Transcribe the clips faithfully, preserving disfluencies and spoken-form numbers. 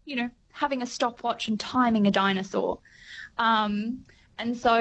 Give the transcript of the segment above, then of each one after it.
you know, having a stopwatch and timing a dinosaur. Um, and so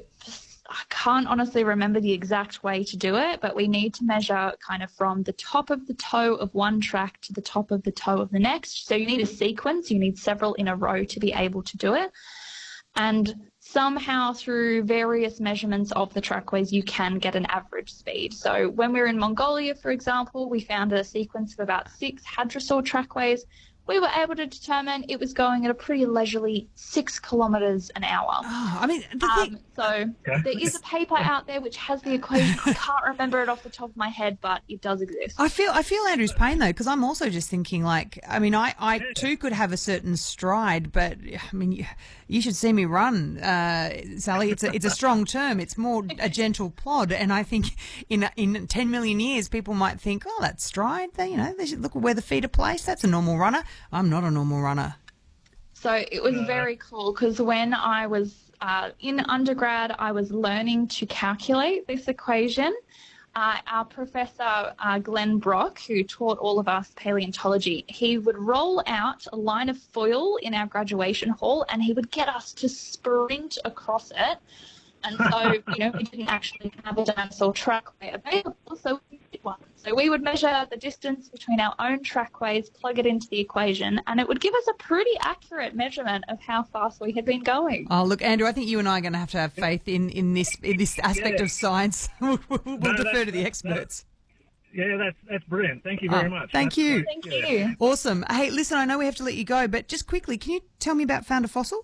I can't honestly remember the exact way to do it, but we need to measure kind of from the top of the toe of one track to the top of the toe of the next. So you need a sequence. You need several in a row to be able to do it. And somehow through various measurements of the trackways, you can get an average speed. So when we were in Mongolia, for example, we found a sequence of about six hadrosaur trackways. We were able to determine it was going at a pretty leisurely six kilometres an hour. Oh, I mean, the um, thing... So okay. There is a paper out there which has the equation. I can't remember it off the top of my head, but it does exist. I feel I feel Andrew's pain, though, because I'm also just thinking, like, I mean, I, I too could have a certain stride, but, I mean, you, you should see me run, uh, Sally. It's a, it's a strong term. It's more a gentle plod. And I think in in ten million years, people might think, oh, that's stride. They, you know, they should look at where the feet are placed. That's a normal runner. I'm not a normal runner. So it was very cool because when I was uh, in undergrad, I was learning to calculate this equation. Uh, our professor, uh, Glenn Brock, who taught all of us paleontology, he would roll out a line of foil in our graduation hall and he would get us to sprint across it. And so, you know, we didn't actually have a dinosaur trackway available, so we did one. So we would measure the distance between our own trackways, plug it into the equation, and it would give us a pretty accurate measurement of how fast we had been going. Oh, look, Andrew, I think you and I are going to have to have faith in, in this in this aspect yeah. of science. we'll we'll no, defer to the experts. Yeah, that's that's brilliant. Thank you very oh, much. Thank that's you. Thank you. Awesome. Hey, listen, I know we have to let you go, but just quickly, can you tell me about Found a Fossil?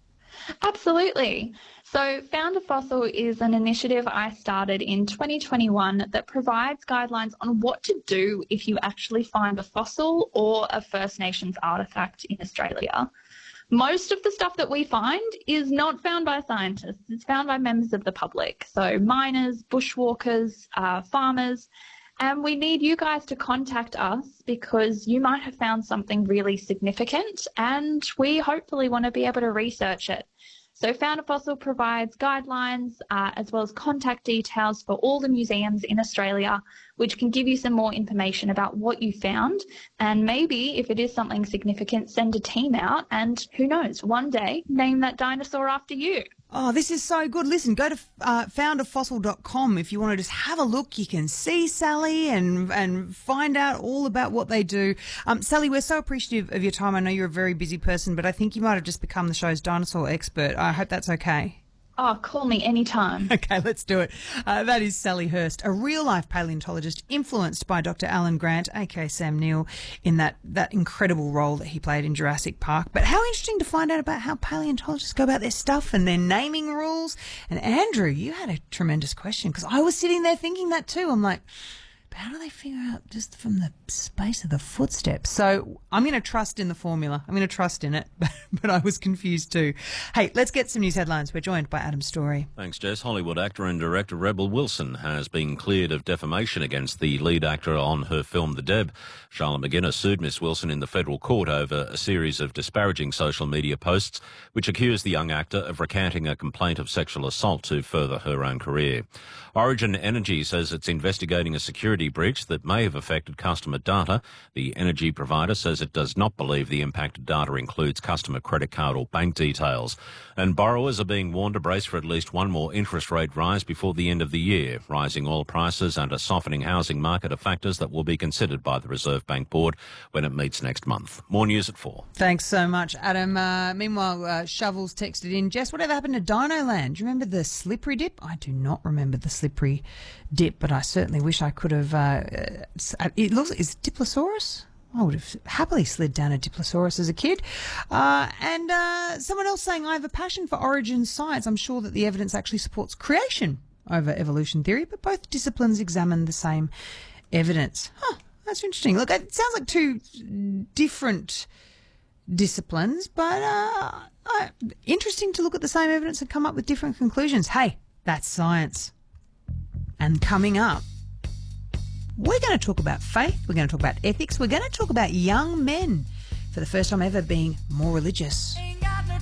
Absolutely. So Found a Fossil is an initiative I started in twenty twenty-one that provides guidelines on what to do if you actually find a fossil or a First Nations artefact in Australia. Most of the stuff that we find is not found by scientists. It's found by members of the public, so miners, bushwalkers, uh, farmers. And we need you guys to contact us because you might have found something really significant and we hopefully want to be able to research it. So Found a Fossil provides guidelines uh, as well as contact details for all the museums in Australia, which can give you some more information about what you found. And maybe if it is something significant, send a team out and who knows, one day name that dinosaur after you. Oh, this is so good. Listen, go to uh, found a fossil dot com if you want to just have a look. You can see Sally and and find out all about what they do. Um, Sally, we're so appreciative of your time. I know you're a very busy person, but I think you might have just become the show's dinosaur expert. I hope that's okay. Oh, call me anytime. Okay, let's do it. Uh, that is Sally Hurst, a real-life paleontologist influenced by Doctor Alan Grant, aka Sam Neill, in that, that incredible role that he played in Jurassic Park. But how interesting to find out about how paleontologists go about their stuff and their naming rules. And Andrew, you had a tremendous question because I was sitting there thinking that too. I'm like, how do they figure out just from the space of the footsteps? So I'm going to trust in the formula. I'm going to trust in it, but I was confused too. Hey, let's get some news headlines. We're joined by Adam Story. Thanks, Jess. Hollywood actor and director Rebel Wilson has been cleared of defamation against the lead actor on her film The Deb. Charlotte McGuinness sued Miss Wilson in the federal court over a series of disparaging social media posts which accused the young actor of recanting a complaint of sexual assault to further her own career. Origin Energy says it's investigating a security breach that may have affected customer data. The energy provider says it does not believe the impacted data includes customer credit card or bank details. And borrowers are being warned to brace for at least one more interest rate rise before the end of the year. Rising oil prices and a softening housing market are factors that will be considered by the Reserve Bank Board when it meets next month. More news at four. Thanks so much, Adam. Uh, meanwhile, uh, Shovels texted in, Jess, whatever happened to Dino Land? Do you remember the slippery dip? I do not remember the slippery dip, but I certainly wish I could have. Uh, it looks is it Diplosaurus? I would have happily slid down a Diplosaurus as a kid. Uh, and uh, someone else saying, I have a passion for origin science. I'm sure that the evidence actually supports creation over evolution theory, but both disciplines examine the same evidence. Huh, that's interesting. Look, it sounds like two different disciplines, but uh, uh, interesting to look at the same evidence and come up with different conclusions. Hey, that's science. And coming up, we're going to talk about faith, we're going to talk about ethics, we're going to talk about young men for the first time ever being more religious.